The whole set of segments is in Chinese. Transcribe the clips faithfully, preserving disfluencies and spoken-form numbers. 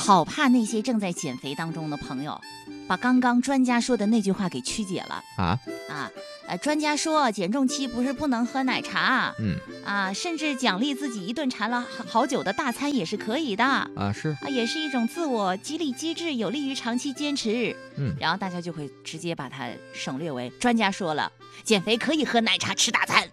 好怕那些正在减肥当中的朋友把刚刚专家说的那句话给曲解了啊啊！呃，专家说减重期不是不能喝奶茶， 嗯啊，甚至奖励自己一顿馋了好久的大餐也是可以的啊，是啊，也是一种自我激励机制，有利于长期坚持。 嗯， 然后大家就会直接把它省略为专家说了，减肥可以喝奶茶吃大餐。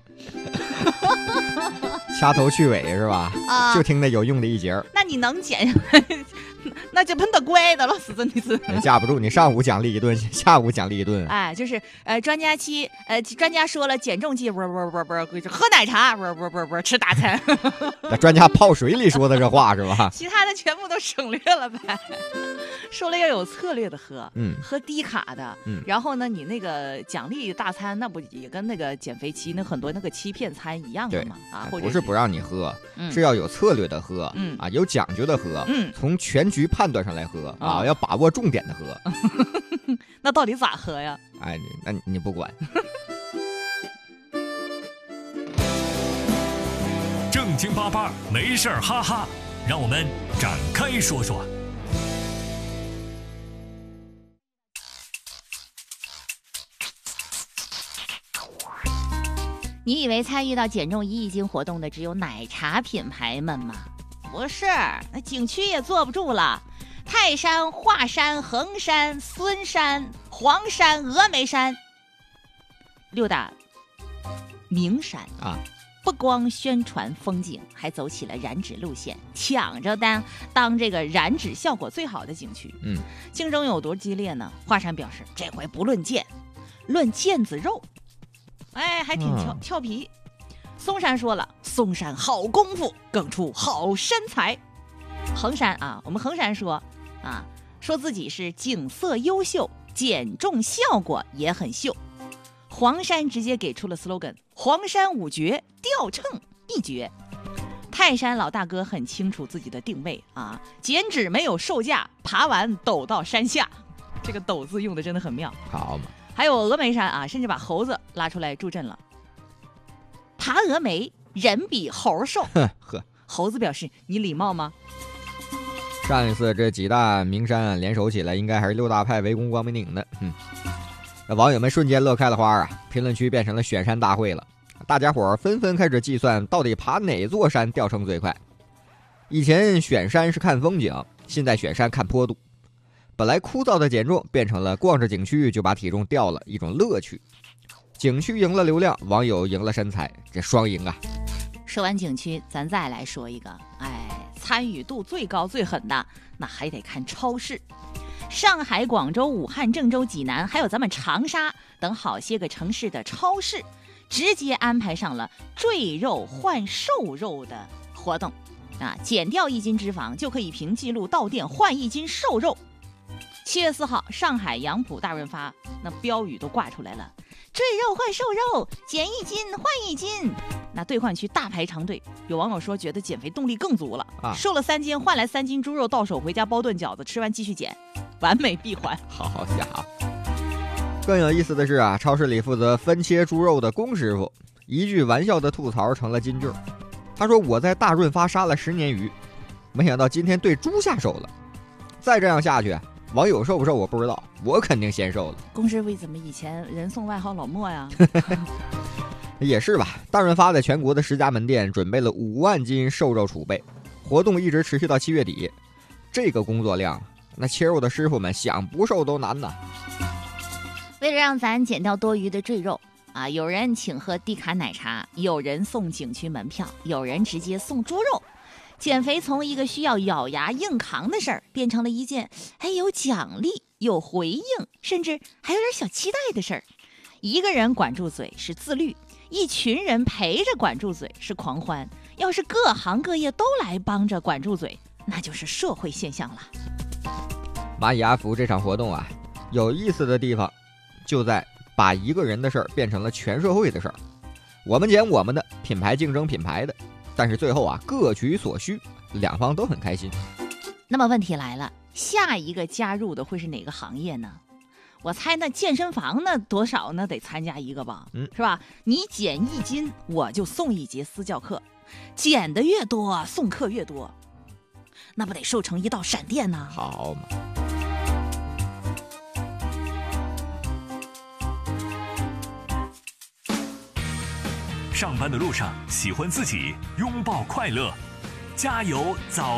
掐头去尾是吧？ 啊， 就听那有用的一节。 那你能减下来，那就喷的乖的了，是真的是。 架不住你上午奖励一顿，下午奖励一顿。 哎，就是呃，专家期呃，专家说了减重期，不是不是不是不是，喝奶茶，不是不是不是不是吃大餐。 那专家泡水里说的这话是吧？ 其他的全部都省略了呗。说了要有策略的喝， 嗯， 喝低卡的， 嗯， 然后呢，你那个奖励大餐，那不也跟那个减肥期那很多那个欺骗餐一样的吗？啊，或者不是不让你喝， 嗯、 是要有策略的喝， 嗯啊，有讲究的喝， 嗯， 从全局判断上来喝啊， 哦、 要把握重点的喝。 那到底咋喝呀？ 哎，那你你不管。 正经八八，没事儿哈哈，让我们展开说说。 你以为参与到减重一亿斤活动的只有奶茶品牌们吗？不是，那景区也坐不住了。泰山、华山、衡山、孙山、黄山、峨眉山六大名山啊， 不光宣传风景，还走起了燃脂路线，抢着当当这个燃脂效果最好的景区。 嗯， 竞争有多激烈呢？华山表示，这回不论剑，论腱子肉。哎，还挺俏、嗯、俏皮。嵩山说了，嵩山好功夫，更出好身材。衡山啊，我们衡山说啊，说自己是景色优秀，减重效果也很秀。黄山直接给出了 slogan， 黄山五绝，吊秤一绝。泰山老大哥很清楚自己的定位啊，减脂没有售价，爬完陡到山下。这个陡字用的真的很妙。 好嘛。 还有峨眉山啊，甚至把猴子拉出来助阵了。爬峨眉，人比猴瘦。 呵， 猴子表示：“你礼貌吗？” 上一次这几大名山联手起来，应该还是六大派围攻光明顶的。嗯，那网友们瞬间乐开了花啊！评论区变成了选山大会了，大家伙纷纷开始计算到底爬哪座山掉秤最快。以前选山是看风景，现在选山看坡度。本来枯燥的减重变成了逛着景区就把体重掉了一种乐趣，景区赢了流量，网友赢了身材，这双赢啊！ 说完景区，咱再来说一个，哎，参与度最高最狠的，那还得看超市。上海、广州、武汉、郑州、济南，还有咱们长沙等好些个城市的超市，直接安排上了赘肉换瘦肉的活动啊，减掉一斤脂肪就可以凭记录到店换一斤瘦肉。七月四号，上海杨浦大润发那标语都挂出来了，赘肉换瘦肉，减一斤换一斤。那兑换区大排长队，有网友说觉得减肥动力更足了，啊、瘦了三斤换来三斤猪肉到手，回家包顿饺子，吃完继续减，完美闭环。 好家伙！更有意思的是啊，超市里负责分切猪肉的龚师傅，一句玩笑的吐槽成了金句。他说：“我在大润发杀了十年鱼，没想到今天对猪下手了。再这样下去。”网友瘦不瘦我不知道，我肯定先瘦了。 龚师傅怎么以前人送外号老莫呀？ 也是吧。大润发在全国的十家门店准备了五万斤瘦肉储备，活动一直持续到七月底。这个工作量，那切肉的师傅们想不瘦都难呐。 为了让咱减掉多余的赘肉啊，有人请喝低卡奶茶，有人送景区门票，有人直接送猪肉。减肥从一个需要咬牙硬扛的事儿，变成了一件还有奖励、有回应，甚至还有点小期待的事儿。一个人管住嘴是自律，一群人陪着管住嘴是狂欢。要是各行各业都来帮着管住嘴，那就是社会现象了。 蚂蚁阿福这场活动啊，有意思的地方就在把一个人的事儿变成了全社会的事儿。我们减我们的，品牌竞争品牌的。但是最后啊，各取所需，两方都很开心。 那么问题来了，下一个加入的会是哪个行业呢？我猜那健身房那多少呢得参加一个吧，嗯，是吧？你减一斤，我就送一节私教课，减的越多，送课越多。 那不得瘦成一道闪电呢？ 好嘛。 上班的路上，喜欢自己，拥抱快乐，加油早。